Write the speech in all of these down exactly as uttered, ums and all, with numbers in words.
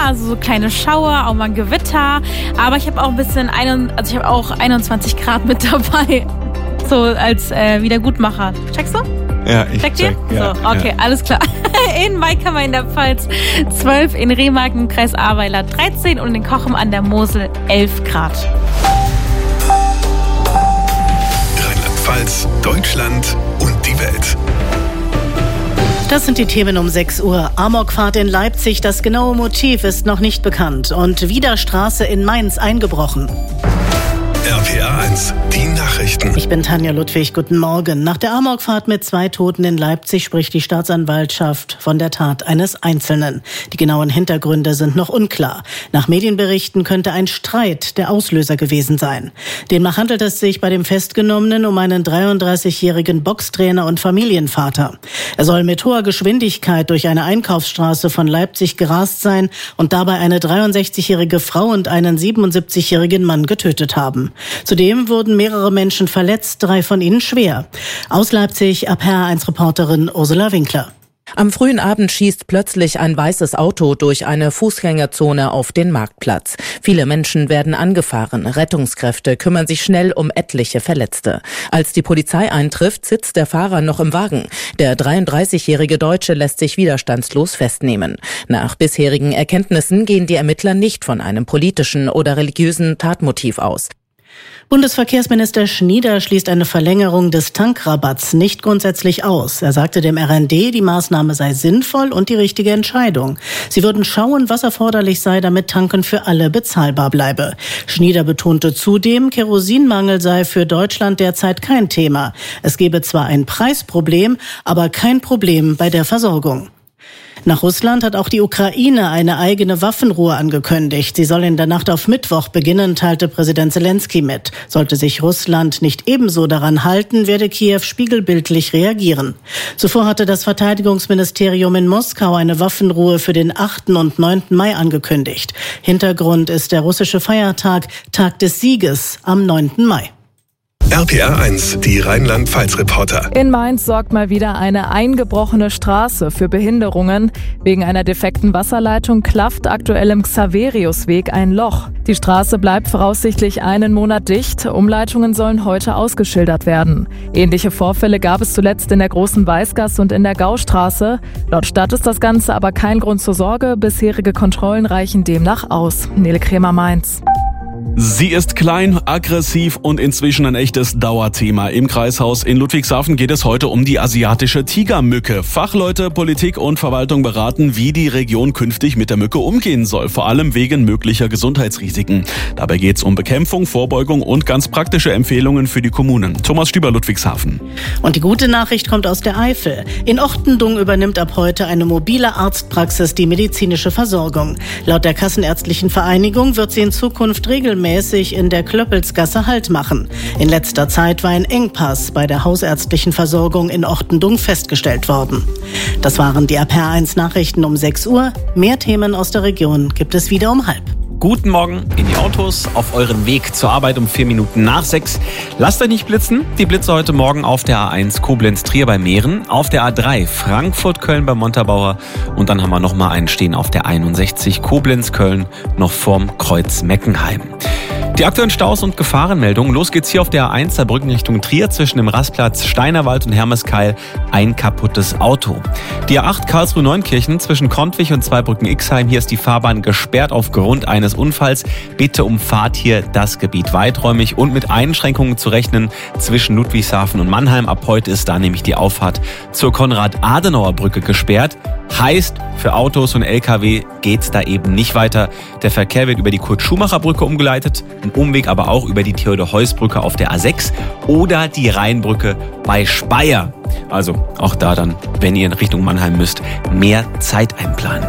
also so kleine Schauer, auch mal ein Gewitter. Aber ich habe auch ein bisschen, ein, also ich habe auch einundzwanzig Grad mit dabei, so als äh, Wiedergutmacher. Checkst du? Ja, ich Checkt check. ihr? Ja, so, okay, ja. alles klar. In Maikammer in der Pfalz zwölf, in Remagen im Kreis Ahrweiler dreizehn und in Cochem an der Mosel elf Grad. Rheinland-Pfalz, Deutschland und die Welt. Das sind die Themen um sechs Uhr. Amokfahrt in Leipzig, das genaue Motiv ist noch nicht bekannt. Und wieder Straße in Mainz eingebrochen. R P R eins, die Nachrichten. Ich bin Tanja Ludwig, guten Morgen. Nach der Amokfahrt mit zwei Toten in Leipzig spricht die Staatsanwaltschaft von der Tat eines Einzelnen. Die genauen Hintergründe sind noch unklar. Nach Medienberichten könnte ein Streit der Auslöser gewesen sein. Demnach handelt es sich bei dem Festgenommenen um einen dreiunddreißigjährigen Boxtrainer und Familienvater. Er soll mit hoher Geschwindigkeit durch eine Einkaufsstraße von Leipzig gerast sein und dabei eine dreiundsechzigjährige Frau und einen siebenundsiebzigjährigen Mann getötet haben. Zudem wurden mehrere Menschen verletzt, drei von ihnen schwer. Aus Leipzig, R P R eins Reporterin Ursula Winkler. Am frühen Abend schießt plötzlich ein weißes Auto durch eine Fußgängerzone auf den Marktplatz. Viele Menschen werden angefahren. Rettungskräfte kümmern sich schnell um etliche Verletzte. Als die Polizei eintrifft, sitzt der Fahrer noch im Wagen. Der dreiunddreißigjährige Deutsche lässt sich widerstandslos festnehmen. Nach bisherigen Erkenntnissen gehen die Ermittler nicht von einem politischen oder religiösen Tatmotiv aus. Bundesverkehrsminister Schnieder schließt eine Verlängerung des Tankrabatts nicht grundsätzlich aus. Er sagte dem R N D, die Maßnahme sei sinnvoll und die richtige Entscheidung. Sie würden schauen, was erforderlich sei, damit Tanken für alle bezahlbar bleibe. Schnieder betonte zudem, Kerosinmangel sei für Deutschland derzeit kein Thema. Es gebe zwar ein Preisproblem, aber kein Problem bei der Versorgung. Nach Russland hat auch die Ukraine eine eigene Waffenruhe angekündigt. Sie soll in der Nacht auf Mittwoch beginnen, teilte Präsident Zelensky mit. Sollte sich Russland nicht ebenso daran halten, werde Kiew spiegelbildlich reagieren. Zuvor hatte das Verteidigungsministerium in Moskau eine Waffenruhe für den achten und neunten Mai angekündigt. Hintergrund ist der russische Feiertag, Tag des Sieges am neunten Mai. R P R eins, die Rheinland-Pfalz-Reporter. In Mainz sorgt mal wieder eine eingebrochene Straße für Behinderungen. Wegen einer defekten Wasserleitung klafft aktuell im Xaveriusweg ein Loch. Die Straße bleibt voraussichtlich einen Monat dicht. Umleitungen sollen heute ausgeschildert werden. Ähnliche Vorfälle gab es zuletzt in der Großen Weißgasse und in der Gaustraße. Laut Stadt ist das Ganze aber kein Grund zur Sorge. Bisherige Kontrollen reichen demnach aus. Nele Kremer, Mainz. Sie ist klein, aggressiv und inzwischen ein echtes Dauerthema. Im Kreishaus in Ludwigshafen geht es heute um die asiatische Tigermücke. Fachleute, Politik und Verwaltung beraten, wie die Region künftig mit der Mücke umgehen soll, vor allem wegen möglicher Gesundheitsrisiken. Dabei geht es um Bekämpfung, Vorbeugung und ganz praktische Empfehlungen für die Kommunen. Thomas Stüber, Ludwigshafen. Und die gute Nachricht kommt aus der Eifel. In Ochtendung übernimmt ab heute eine mobile Arztpraxis die medizinische Versorgung. Laut der Kassenärztlichen Vereinigung wird sie in Zukunft regelmäßig in der Klöppelsgasse Halt machen. In letzter Zeit war ein Engpass bei der hausärztlichen Versorgung in Ochtendung festgestellt worden. Das waren die R P R eins Nachrichten um sechs Uhr. Mehr Themen aus der Region gibt es wieder um halb. Guten Morgen in die Autos, auf euren Weg zur Arbeit um vier Minuten nach sechs. Lasst euch nicht blitzen. Die Blitze heute Morgen auf der A eins Koblenz-Trier bei Mähren, auf der A drei Frankfurt-Köln bei Montabaur und dann haben wir nochmal einen stehen auf der einundsechzig Koblenz-Köln noch vorm Kreuz Meckenheim. Die aktuellen Staus und Gefahrenmeldungen. Los geht's hier auf der A eins Saarbrücken Richtung Trier zwischen dem Rastplatz Steinerwald und Hermeskeil. Ein kaputtes Auto. Die A acht Karlsruhe-Neunkirchen zwischen Kontwig und Zweibrücken-Ixheim. Hier ist die Fahrbahn gesperrt aufgrund eines Unfalls. Bitte umfahrt hier das Gebiet weiträumig und mit Einschränkungen zu rechnen zwischen Ludwigshafen und Mannheim. Ab heute ist da nämlich die Auffahrt zur Konrad-Adenauer-Brücke gesperrt. Heißt, für Autos und L K W geht's da eben nicht weiter. Der Verkehr wird über die Kurt-Schumacher-Brücke umgeleitet, ein Umweg aber auch über die Theodor-Heuss-Brücke auf der A sechs oder die Rheinbrücke bei Speyer. Also auch da dann, wenn ihr in Richtung Mannheim müsst, mehr Zeit einplanen.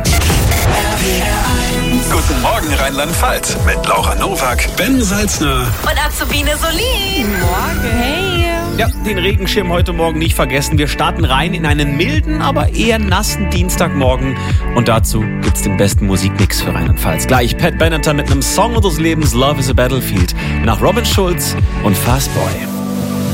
Guten Morgen Rheinland-Pfalz mit Laura Nowak, Ben Salzner Und Azubine Solin. Morgen. Hey. Ja, den Regenschirm heute Morgen nicht vergessen. Wir starten rein in einen milden, aber eher nassen Dienstagmorgen. Und dazu gibt's den besten Musikmix für Rheinland-Pfalz. Gleich Pat Benatar mit einem Song unseres Lebens, Love is a Battlefield. Nach Robin Schulz und Fastboy.